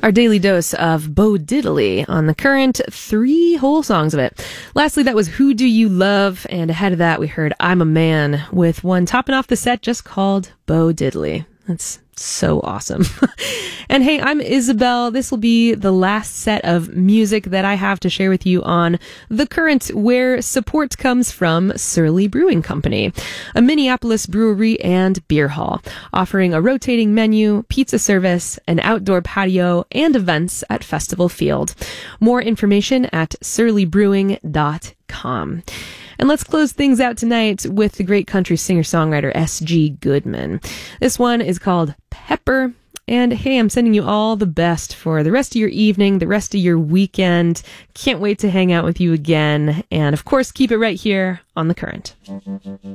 Our daily dose of Bo Diddley on The Current, 3 whole songs of it. Lastly, that was Who Do You Love? And ahead of that, we heard I'm a Man, with one topping off the set just called Bo Diddley. That's so awesome. And hey, I'm Isabel. This will be the last set of music that I have to share with you on The Current, where support comes from Surly Brewing Company, a Minneapolis brewery and beer hall, offering a rotating menu, pizza service, an outdoor patio, and events at Festival Field. More information at surlybrewing.com. And let's close things out tonight with the great country singer-songwriter S.G. Goodman. This one is called Pepper. And hey, I'm sending you all the best for the rest of your evening, the rest of your weekend. Can't wait to hang out with you again. And of course, keep it right here on The Current.